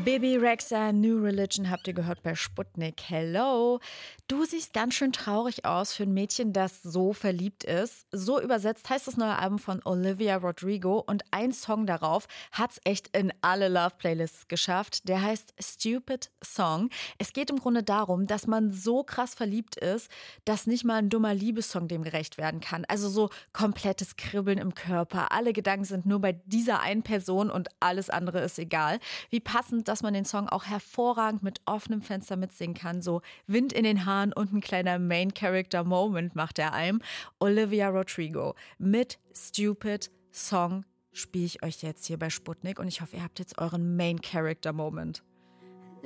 Bibi Rexha, New Religion habt ihr gehört bei Sputnik. Hello. Du siehst ganz schön traurig aus für ein Mädchen, das so verliebt ist. So übersetzt heißt das neue Album von Olivia Rodrigo und ein Song darauf hat's echt in alle Love-Playlists geschafft. Der heißt Stupid Song. Es geht im Grunde darum, dass man so krass verliebt ist, dass nicht mal ein dummer Liebessong dem gerecht werden kann. Also so komplettes Kribbeln im Körper. Alle Gedanken sind nur bei dieser einen Person und alles andere ist egal. Wie passend, dass man den Song auch hervorragend mit offenem Fenster mitsingen kann. So Wind in den Haaren und ein kleiner Main-Character-Moment macht er einem. Olivia Rodrigo mit Stupid Song spiele ich euch jetzt hier bei Sputnik und ich hoffe, ihr habt jetzt euren Main-Character-Moment.